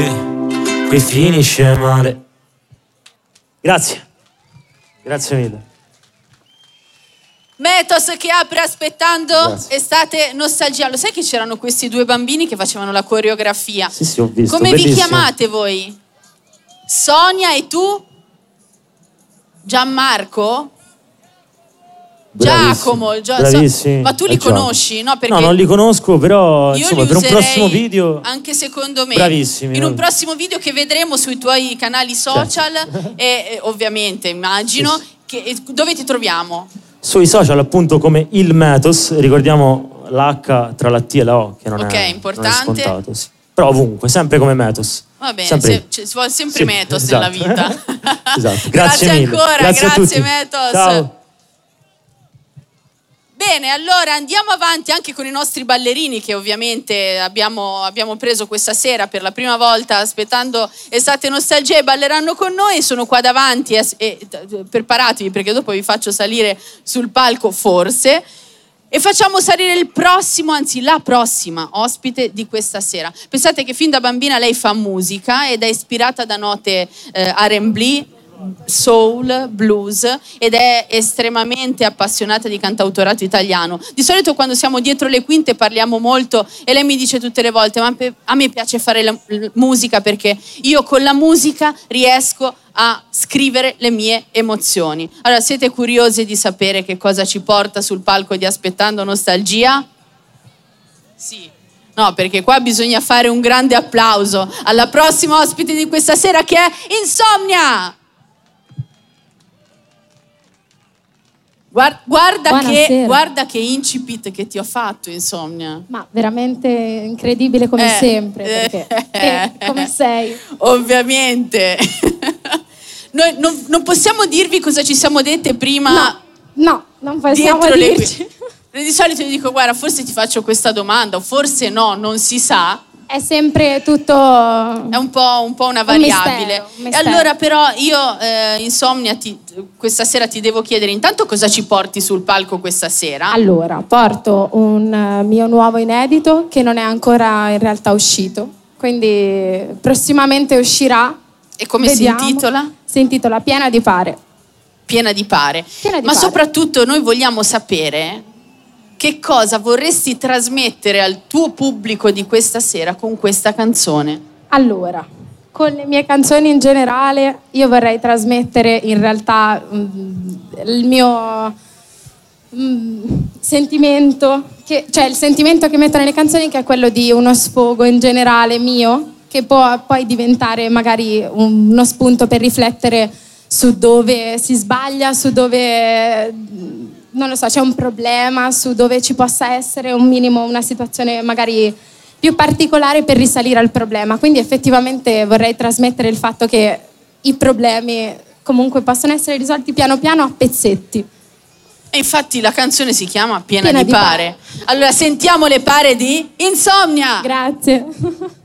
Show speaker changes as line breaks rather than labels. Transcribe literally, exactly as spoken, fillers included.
qui finisce male. Grazie, grazie mille.
Metos che apre aspettando
Grazie.
Estate Nostalgia. Lo sai che c'erano questi due bambini che facevano la coreografia?
Sì, sì, ho visto.
Come
bellissimo.
vi chiamate voi? Sonia e tu? Gianmarco?
Bravissimo.
Giacomo, Gia-
Bravissimi.
ma tu li
Eh, Giacomo.
conosci, no? Perché
No, non li conosco, però
io
insomma
li
per un
userei
prossimo video.
anche secondo me.
Bravissimi.
In
no?
un prossimo video che vedremo sui tuoi canali social e, e ovviamente immagino
Sì, sì.
che e dove ti troviamo?
Sui social appunto come il Metos, ricordiamo l'H tra la T e la O, che non,
Ok,
è,
importante.
non è scontato. Sì. Però ovunque, sempre come Metos.
Va bene,
Sempre.
se, ci- si vuole sempre
Sì,
Metos
esatto.
nella vita.
Esatto. Grazie,
Grazie
mille.
ancora,
grazie, a
grazie
tutti.
Metos.
Ciao.
Bene, allora andiamo avanti anche con i nostri ballerini che ovviamente abbiamo, abbiamo preso questa sera per la prima volta aspettando Estate Nostalgia e balleranno con noi. Sono qua davanti e, e preparatevi perché dopo vi faccio salire sul palco forse e facciamo salire il prossimo, anzi la prossima ospite di questa sera. Pensate che fin da bambina lei fa musica ed è ispirata da note eh, R and B, soul, blues ed è estremamente appassionata di cantautorato italiano. Di solito quando siamo dietro le quinte parliamo molto e lei mi dice tutte le volte ma a me piace fare la la musica perché io con la musica riesco a scrivere le mie emozioni. Allora siete curiosi di sapere che cosa ci porta sul palco di Aspettando Nostalgia? Sì. No, perché qua bisogna fare un grande applauso alla prossima ospite di questa sera che è Insomnia! Guarda, guarda, che, guarda che incipit che ti ho fatto, Insomnia.
Ma veramente incredibile come
Eh,
sempre, perché
eh,
eh, come sei?
Ovviamente. Noi non, non possiamo dirvi cosa ci siamo dette prima.
No, no, non possiamo
dietro le
dirci.
qui- Di solito gli dico, guarda, forse ti faccio questa domanda, o forse no, non si sa.
È sempre tutto...
È un po', un po' una variabile.
mistero, un
E
mistero.
allora però io, eh, Insomnia, ti, questa sera ti devo chiedere intanto cosa ci porti sul palco questa sera.
Allora, porto un eh, mio nuovo inedito che non è ancora in realtà uscito, quindi prossimamente uscirà.
E come
Vediamo.
si intitola?
Si intitola Piena di pare.
Piena di pare.
Piena di
Ma
pare.
soprattutto noi vogliamo sapere che cosa vorresti trasmettere al tuo pubblico di questa sera con questa canzone.
Allora, con le mie canzoni in generale io vorrei trasmettere in realtà mm, il mio mm, sentimento, che, cioè il sentimento che metto nelle canzoni, che è quello di uno sfogo in generale mio, che può poi diventare magari uno spunto per riflettere su dove si sbaglia, su dove, non lo so, c'è un problema, su dove ci possa essere un minimo, una situazione magari più particolare per risalire al problema. Quindi effettivamente vorrei trasmettere il fatto che i problemi comunque possono essere risolti piano piano a pezzetti.
E infatti la canzone si chiama Piena,
Piena
di,
di
pare. Allora sentiamo le pare di Insomnia.
Grazie.